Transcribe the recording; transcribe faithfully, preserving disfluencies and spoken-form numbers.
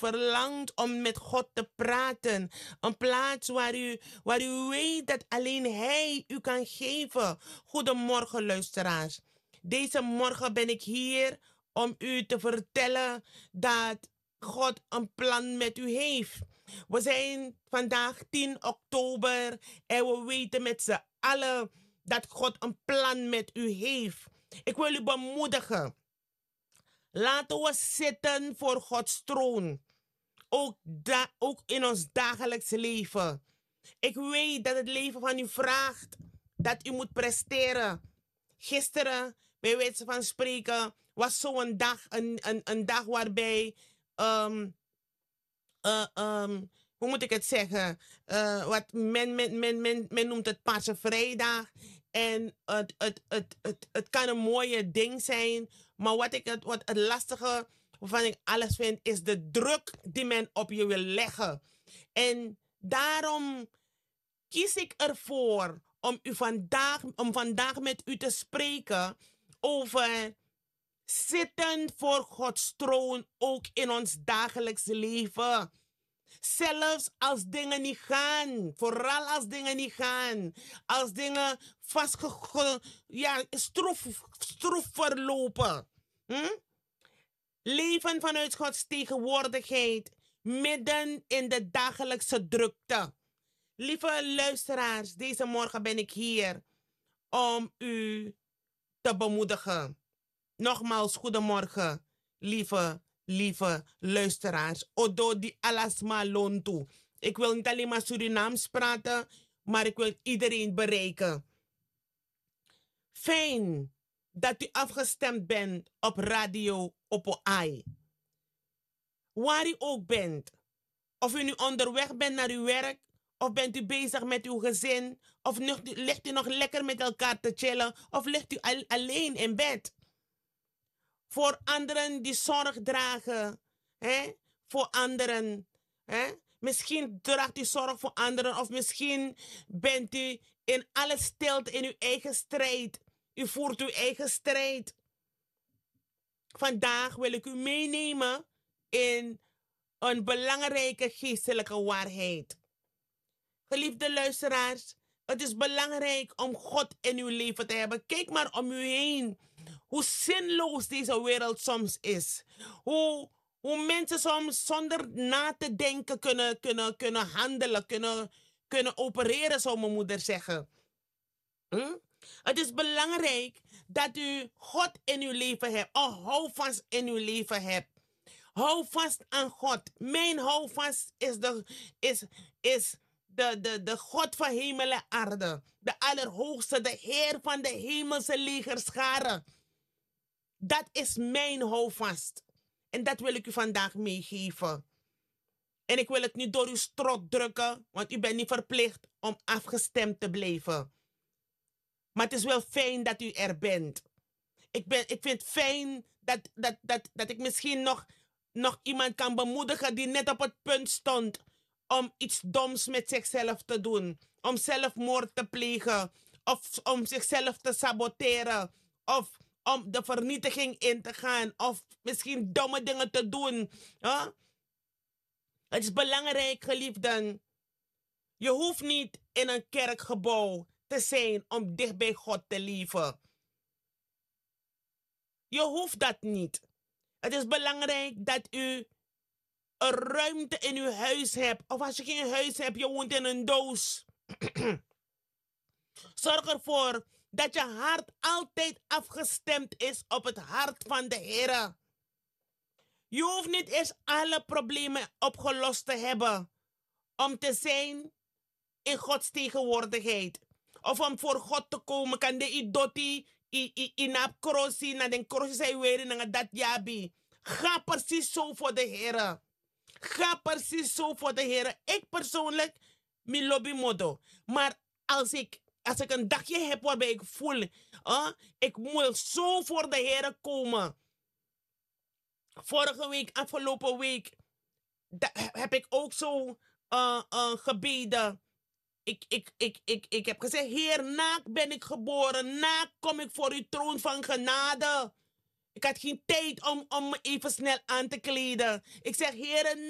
verlangt om met God te praten. Een plaats waar u, waar u weet dat alleen Hij u kan geven. Goedemorgen, luisteraars. Deze morgen ben ik hier om u te vertellen dat God een plan met u heeft. We zijn vandaag tien oktober en we weten met z'n allen dat God een plan met u heeft. Ik wil u bemoedigen. Laten we zitten voor Gods troon. Ook, da- ook in ons dagelijks leven. Ik weet dat het leven van u vraagt dat u moet presteren. Gisteren, bij wijze van spreken, was zo'n dag, een, een, een dag waarbij, um, uh, um, hoe moet ik het zeggen? Uh, wat men, men, men, men, men noemt het Paarse Vrijdag. En het, het, het, het, het kan een mooie ding zijn. Maar wat, ik het, wat het lastige waarvan ik alles vind, is de druk die men op je wil leggen. En daarom kies ik ervoor om, u vandaag, om vandaag met u te spreken over zitten voor Gods troon, ook in ons dagelijks leven. Zelfs als dingen niet gaan, vooral als dingen niet gaan, als dingen vastge, ja, stroef, stroef verlopen. Hm? Leven vanuit Gods tegenwoordigheid, midden in de dagelijkse drukte. Lieve luisteraars, deze morgen ben ik hier om u te bemoedigen. Nogmaals, goedemorgen, lieve, lieve luisteraars. Odo di alasma lontu. Ik wil niet alleen maar Surinaams praten, maar ik wil iedereen bereiken. Fijn dat u afgestemd bent op Radio Oppo Ai. Waar u ook bent. Of u nu onderweg bent naar uw werk, of bent u bezig met uw gezin, of ligt u nog lekker met elkaar te chillen, of ligt u al alleen in bed. Voor anderen die zorg dragen, hè? Voor anderen. Hè? Misschien draagt u zorg voor anderen, of misschien bent u in alle stilte in uw eigen strijd. U voert uw eigen strijd. Vandaag wil ik u meenemen in een belangrijke geestelijke waarheid. Geliefde luisteraars, het is belangrijk om God in uw leven te hebben. Kijk maar om u heen. Hoe zinloos deze wereld soms is. Hoe, hoe mensen soms zonder na te denken kunnen, kunnen, kunnen handelen, kunnen, kunnen opereren, zou mijn moeder zeggen. Hm? Het is belangrijk dat u God in uw leven hebt. Een houvast in uw leven hebt. Hou vast aan God. Mijn houvast is de, is, is de, de, de God van hemel en aarde. De Allerhoogste, de Heer van de hemelse legerscharen. Dat is mijn houvast. En dat wil ik u vandaag meegeven. En ik wil het niet door uw strot drukken, want u bent niet verplicht om afgestemd te blijven. Maar het is wel fijn dat u er bent. Ik, ben, ik vind het fijn dat, dat, dat, dat ik misschien nog, nog iemand kan bemoedigen die net op het punt stond om iets doms met zichzelf te doen. Om zelfmoord te plegen. Of om zichzelf te saboteren. Of om de vernietiging in te gaan. Of misschien domme dingen te doen. Huh? Het is belangrijk, geliefden. Je hoeft niet in een kerkgebouw te zijn om dicht bij God te leven. Je hoeft dat niet. Het is belangrijk dat u een ruimte in uw huis hebt. Of als je geen huis hebt, je woont in een doos. Zorg ervoor dat je hart altijd afgestemd is op het hart van de Heer. Je hoeft niet eens alle problemen opgelost te hebben om te zijn in Gods tegenwoordigheid. Of om voor God te komen, kan de idoti in ap krosi, na den krosi zij weer na dat jabi. Ga precies zo voor de Heer. Ga precies zo voor de Heer. Ik persoonlijk, mi lobby modo. Maar als ik, als ik een dagje heb waarbij ik voel, uh, ik moet zo voor de Heer komen. Vorige week, afgelopen week, da, heb ik ook zo uh, uh, gebeden. Ik, ik, ik, ik, ik heb gezegd, Heer, naakt ben ik geboren. Naakt kom ik voor uw troon van genade. Ik had geen tijd om, om me even snel aan te kleden. Ik zeg, Heer,